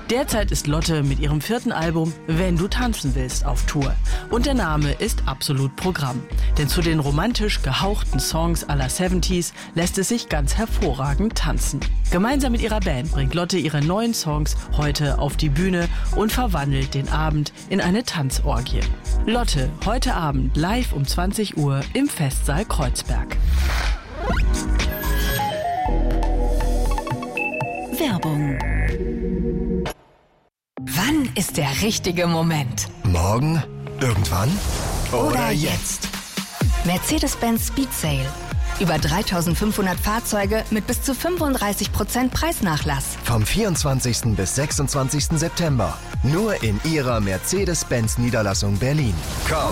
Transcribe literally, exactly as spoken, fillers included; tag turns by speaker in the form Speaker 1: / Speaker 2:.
Speaker 1: Derzeit ist Lotte mit ihrem vierten Album Wenn du tanzen willst auf Tour. Und der Name ist absolut Programm. Denn zu den romantisch gehauchten Songs à la siebziger lässt es sich ganz hervorragend tanzen. Gemeinsam mit ihrer Band bringt Lotte ihre neuen Songs heute auf die Bühne und verwandelt den Abend in eine Tanzorgie. Lotte, heute Abend live um zwanzig Uhr im Festsaal Kreuzberg.
Speaker 2: Werbung. Wann ist der richtige Moment?
Speaker 3: Morgen? Irgendwann? Oder,
Speaker 2: Oder jetzt? Mercedes-Benz Speed Sale. Über dreitausendfünfhundert Fahrzeuge mit bis zu fünfunddreißig Prozent Preisnachlass.
Speaker 3: Vom vierundzwanzigsten bis sechsundzwanzigsten September. Nur in Ihrer Mercedes-Benz Niederlassung Berlin. Komm!